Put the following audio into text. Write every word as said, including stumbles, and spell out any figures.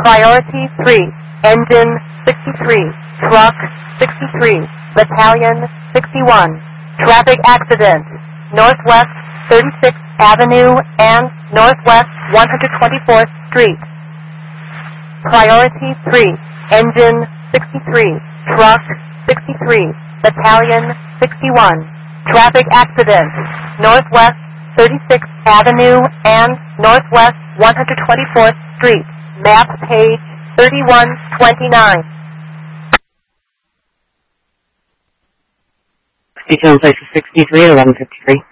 Priority three, engine sixty-three, truck sixty-three, battalion sixty-one. Traffic accident, Northwest thirty-sixth Avenue and Northwest one hundred twenty-fourth Street. Priority three, engine sixty-three, truck sixty-three, battalion sixty-one. Traffic accident, Northwest thirty-sixth Avenue and Northwest one hundred twenty-fourth Street. Map page thirty-one twenty-nine. Station places sixty-three at eleven fifty-three.